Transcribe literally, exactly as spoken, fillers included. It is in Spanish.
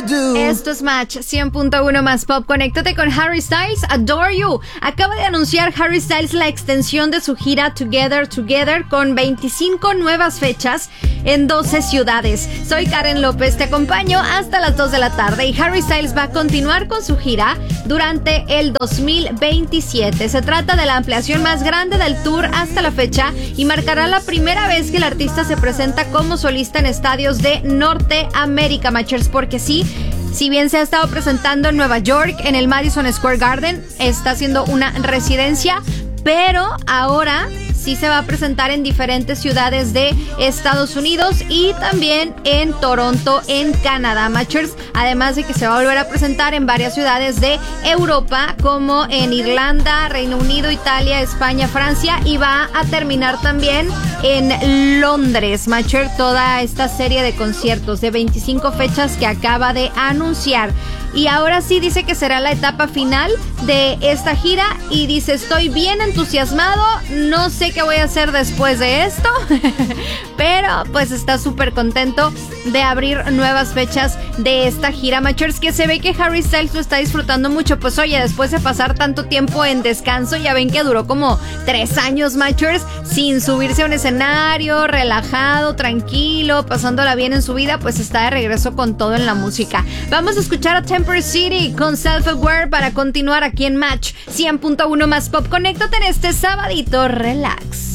do. Esto es Match cien punto uno más pop. Conéctate con Harry Styles, Adore You. Acaba de anunciar Harry Styles la extensión de su gira Together Together con veinticinco nuevas fechas en doce ciudades. Soy Karen López, te acompaño hasta las dos de la tarde y Harry Styles va a continuar con su gira durante el dos mil veintisiete. Se trata de la ampliación más grande del tour hasta la fecha y marcará la primera vez que el artista se presenta como solista en estadios de Norteamérica, Matchers, porque sí, si bien se ha estado presentando en Nueva York, en el Madison Square Garden, está haciendo una residencia, pero ahora sí se va a presentar en diferentes ciudades de Estados Unidos y también en Toronto, en Canadá, Matchers, además de que se va a volver a presentar en varias ciudades de Europa, como en Irlanda, Reino Unido, Italia, España, Francia, y va a terminar también en Londres, Matchers, toda esta serie de conciertos de veinticinco fechas que acaba de anunciar. Y ahora sí dice que será la etapa final de esta gira y dice: estoy bien entusiasmado, no sé qué voy a hacer después de esto, pero pues está súper contento de abrir nuevas fechas de esta gira, Matchers, que se ve que Harry Styles lo está disfrutando mucho. Pues oye, después de pasar tanto tiempo en descanso, ya ven que duró como tres años, Matchers, sin subirse a un escenario, relajado, tranquilo, pasándola bien en su vida, pues está de regreso con todo en la música. Vamos a escuchar a Temper City con Self-Aware para continuar aquí en Match cien punto uno más pop. Conéctate en este sabadito, relax.